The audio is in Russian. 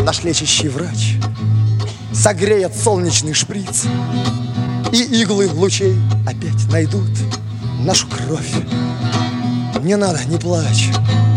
Наш лечащий врач согреет солнечный шприц, и иглы лучей опять найдут нашу кровь. Не надо, не плачь,